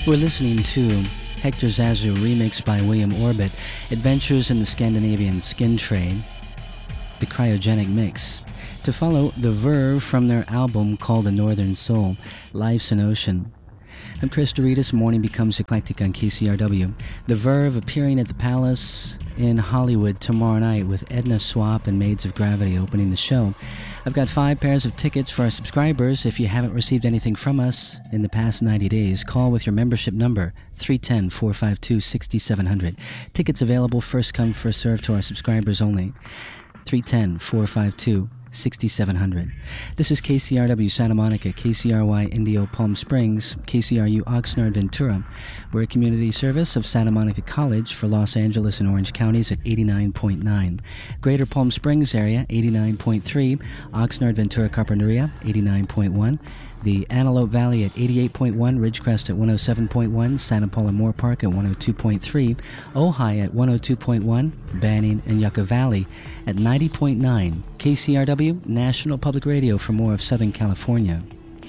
We're listening to Hector Zazu remixed by William Orbit, Adventures in the Scandinavian Skin Trade, the Cryogenic Mix. To follow, The Verve from their album called The Northern Soul, Life's an Ocean. I'm Chris Doritas, Morning Becomes Eclectic on KCRW. The Verve appearing at the Palace in Hollywood tomorrow night with Edna Swap and Maids of Gravity opening the show. I've got 5 pairs of tickets for our subscribers. If you haven't received anything from us in the past 90 days, call with your membership number, 310-452-6700. Tickets available first come, first served to our subscribers only. 310-452-6700. This is KCRW Santa Monica, KCRY Indio Palm Springs, KCRU Oxnard Ventura. We're a community service of Santa Monica College for Los Angeles and Orange counties at 89.9. Greater Palm Springs area, 89.3. Oxnard Ventura Carpinteria, 89.1. The Antelope Valley at 88.1, Ridgecrest at 107.1, Santa Paula Moore Park at 102.3, Ojai at 102.1, Banning and Yucca Valley at 90.9, KCRW, National Public Radio for more of Southern California.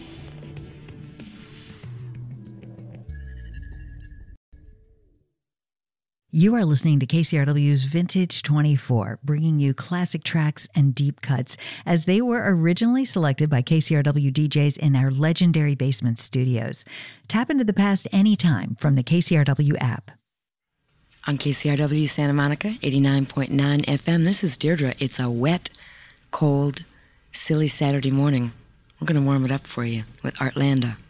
You are listening to KCRW's Vintage 24, bringing you classic tracks and deep cuts as they were originally selected by KCRW DJs in our legendary basement studios. Tap into the past anytime from the KCRW app. On KCRW Santa Monica, 89.9 FM, this is Deirdre. It's a wet, cold, silly Saturday morning. We're going to warm it up for you with Artlanda.